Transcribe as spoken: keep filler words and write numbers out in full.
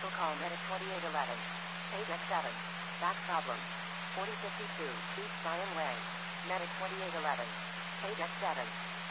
Vehicle call Medic twenty-eight eleven. Page X seven. Back problem. forty fifty-two, East Zion Way. Medic twenty-eight eleven. Page X seven.